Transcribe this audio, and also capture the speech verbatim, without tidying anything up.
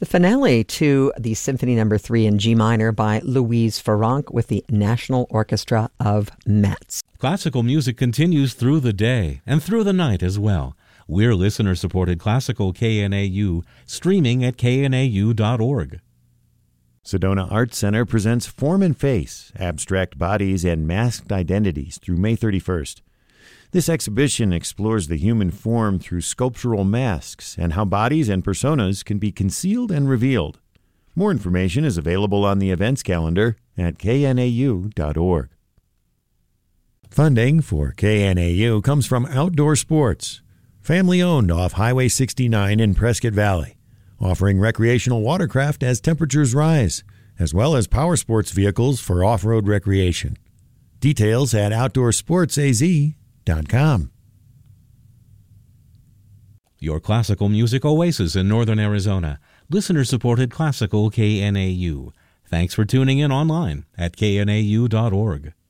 The finale to the Symphony Number three in G minor by Louise Farrenc with the National Orchestra of Metz. Classical music continues through the day and through the night as well. We're listener-supported Classical K N A U, streaming at K N A U dot org. Sedona Arts Center presents Form and Face, Abstract Bodies and Masked Identities through May thirty-first. This exhibition explores the human form through sculptural masks and how bodies and personas can be concealed and revealed. More information is available on the events calendar at K N A U dot org. Funding for K N A U comes from Outdoor Sports, family-owned off Highway sixty-nine in Prescott Valley, offering recreational watercraft as temperatures rise, as well as power sports vehicles for off-road recreation. Details at outdoor sports a z dot com. Your classical music oasis in northern Arizona. Listener-supported Classical K N A U. Thanks for tuning in online at K N A U dot org.